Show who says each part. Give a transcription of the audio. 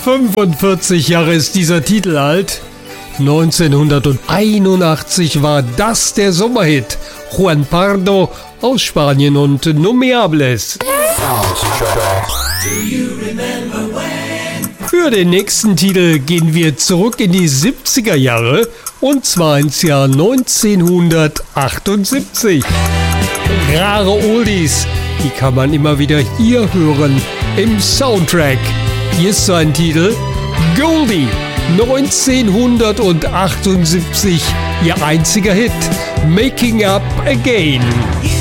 Speaker 1: 45 Jahre ist dieser Titel alt. 1981 war das der Sommerhit. Juan Pardo aus Spanien und No Me Hables. Für den nächsten Titel gehen wir zurück in die 70er Jahre und zwar ins Jahr 1978. Rare Oldies, die kann man immer wieder hier hören im Soundtrack. Hier ist so ein Titel, Goldie, 1978, ihr einziger Hit, Making Up Again.